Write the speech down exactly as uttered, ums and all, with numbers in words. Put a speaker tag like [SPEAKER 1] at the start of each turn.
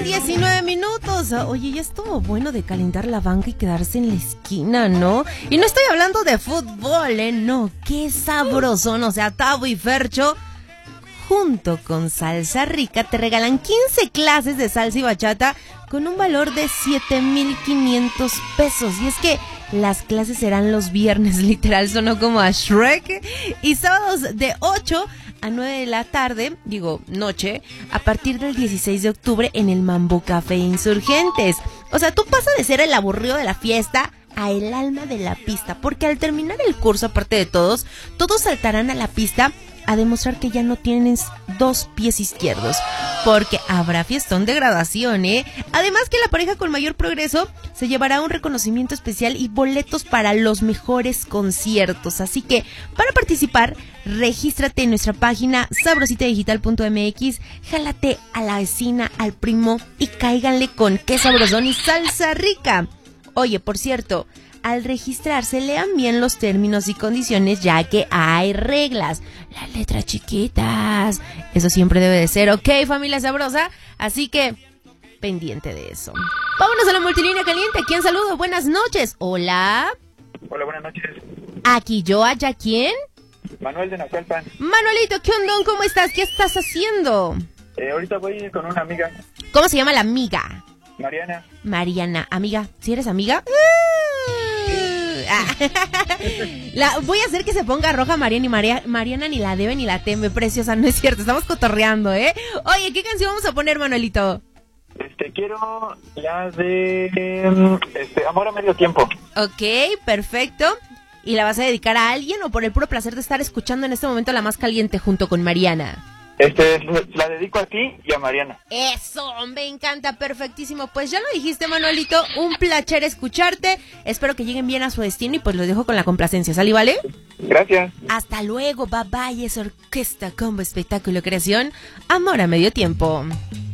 [SPEAKER 1] diecinueve minutos. Oye, ya estuvo bueno de calentar la banca y quedarse en la esquina, ¿no? Y no estoy hablando de fútbol, ¿eh? No, qué sabrosón. O sea, Tavo y Fercho, junto con Salsa Rica, te regalan quince clases de salsa y bachata con un valor de siete mil quinientos pesos. Y es que las clases serán los viernes, literal, sonó como a Shrek. Y sábados de ocho a nueve de la tarde, digo, noche, a partir del dieciséis de octubre en el Mambo Café Insurgentes. O sea, tú pasas de ser el aburrido de la fiesta a el alma de la pista, porque al terminar el curso, aparte de todos, todos saltarán a la pista a demostrar que ya no tienes dos pies izquierdos, porque habrá fiestón de graduación, ¿eh? Además que la pareja con mayor progreso se llevará un reconocimiento especial y boletos para los mejores conciertos. Así que, para participar, regístrate en nuestra página sabrosita digital punto m x, jálate a la vecina, al primo y cáiganle con qué sabrosón y salsa rica. Oye, por cierto, al registrarse lean bien los términos y condiciones, ya que hay reglas. Las letras chiquitas, eso siempre debe de ser, ¿ok, familia sabrosa? Así que, pendiente de eso. Vámonos a la multilínea caliente. ¿A quién saludo? Buenas noches. Hola.
[SPEAKER 2] Hola, buenas noches.
[SPEAKER 1] Aquí yo, allá quién.
[SPEAKER 2] Manuel de Naucalpan.
[SPEAKER 1] Manuelito, ¿qué onda? ¿Cómo estás? ¿Qué estás haciendo?
[SPEAKER 2] Eh, ahorita voy con una amiga.
[SPEAKER 1] ¿Cómo se llama la amiga?
[SPEAKER 2] Mariana.
[SPEAKER 1] Mariana, amiga. ¿Sí eres amiga? La, voy a hacer que se ponga roja Mariana y María, Mariana ni la debe ni la teme, preciosa, no es cierto, estamos cotorreando, ¿eh? Oye, ¿qué canción vamos a poner, Manuelito?
[SPEAKER 2] Este, quiero la de este, Amor a Medio Tiempo.
[SPEAKER 1] Ok, perfecto. ¿Y la vas a dedicar a alguien o por el puro placer de estar escuchando en este momento la más caliente junto con Mariana?
[SPEAKER 2] Este, la dedico a ti y a Mariana.
[SPEAKER 1] Eso, me encanta, perfectísimo. Pues ya lo dijiste, Manuelito, un placer escucharte. Espero que lleguen bien a su destino y pues los dejo con la complacencia, ¿sale, vale?
[SPEAKER 2] Gracias.
[SPEAKER 1] Hasta luego, bye bye, es Orquesta Combo Espectáculo Creación, Amor a Medio Tiempo.